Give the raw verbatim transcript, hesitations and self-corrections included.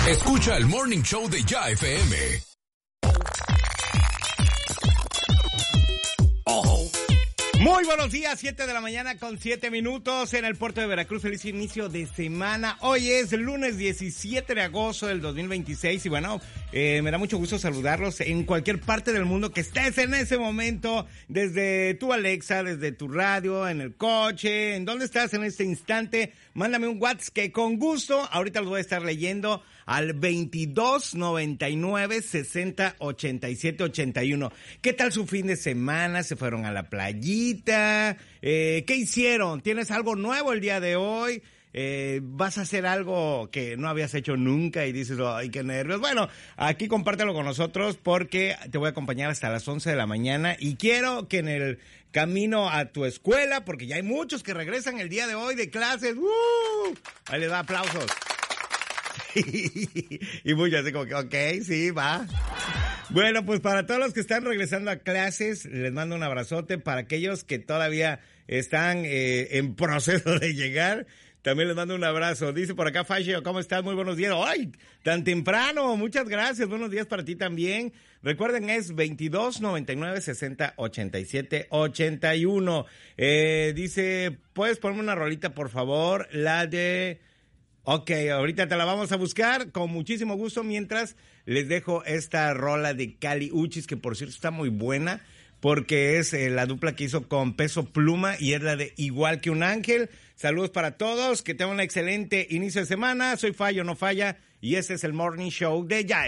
Escucha el Morning Show de Ya F M. Oh. Muy buenos días, siete de la mañana con siete minutos en el puerto de Veracruz. Feliz inicio de semana. Hoy es lunes diecisiete de agosto del dos mil veintiséis y bueno, eh, me da mucho gusto saludarlos en cualquier parte del mundo que estés en ese momento, desde tu Alexa, desde tu radio, en el coche, en donde estás en este instante. Mándame un WhatsApp que con gusto ahorita los voy a estar leyendo al veintidós noventa y nueve sesenta ochenta y siete ochenta y uno. ¿Qué tal su fin de semana? ¿Se fueron a la playita? Eh, ¿Qué hicieron? ¿Tienes algo nuevo el día de hoy? Eh, ¿Vas a hacer algo que no habías hecho nunca y dices, ay, qué nervios? Bueno, aquí compártelo con nosotros porque te voy a acompañar hasta las once de la mañana y quiero que en el camino a tu escuela, porque ya hay muchos que regresan el día de hoy de clases, ¡uh! Ahí les da aplausos. Y muchos así como que, ok, sí, va. Bueno, pues para todos los que están regresando a clases, les mando un abrazote. Para aquellos que todavía están eh, en proceso de llegar, también les mando un abrazo. Dice por acá, Fascio, ¿cómo estás? Muy buenos días. ¡Ay, tan temprano! Muchas gracias. Buenos días para ti también. Recuerden, es veintidós noventa y nueve sesenta ochenta y siete ochenta y uno. Eh, dice, ¿puedes ponerme una rolita, por favor? La de... Ok, ahorita te la vamos a buscar con muchísimo gusto mientras les dejo esta rola de Kali Uchis, que por cierto está muy buena porque es eh, la dupla que hizo con Peso Pluma y es la de Igual que un Ángel. Saludos para todos, que tengan un excelente inicio de semana. Soy Fallo No Falla y este es el Morning Show de Ya.